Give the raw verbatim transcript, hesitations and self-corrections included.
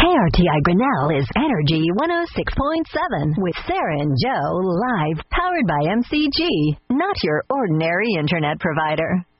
K R T I Grinnell is Energy one oh six point seven with Sarah and Joe live, powered by M C G, not your ordinary internet provider.